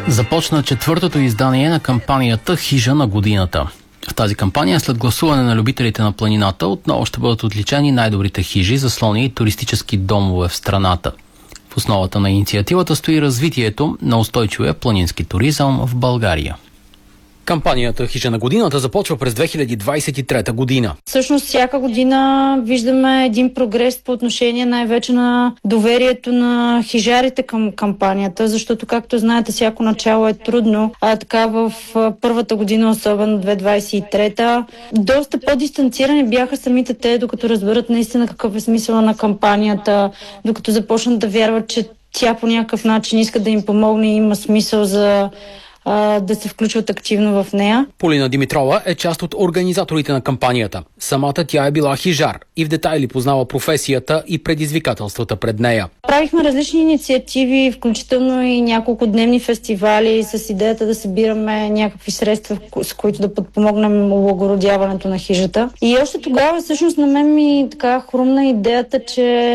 Започна четвъртото издание на кампанията «Хижа на годината». В тази кампания, след гласуване на любителите на планината, отново ще бъдат отличени най-добрите хижи, заслони и туристически домове в страната. В основата на инициативата стои развитието на устойчивия планински туризъм в България. Кампанията «Хижа на годината» започва през 2023 година. Всъщност всяка година виждаме един прогрес по отношение най-вече на доверието на хижарите към кампанията, защото, както знаете, всяко начало е трудно, а така в първата година, особено 2023, доста по-дистанцирани бяха самите те, докато разберат наистина какъв е смисъл на кампанията, докато започнат да вярват, че тя по някакъв начин иска да им помогне и има смисъл за да се включват активно в нея. Полина Димитрова е част от организаторите на кампанията. Самата тя е била хижар и в детайли познава професията и предизвикателствата пред нея. Правихме различни инициативи, включително и няколко дневни фестивали с идеята да събираме някакви средства, с които да подпомогнем облагородяването на хижата. И още тогава всъщност на мен ми така хрумна идеята, че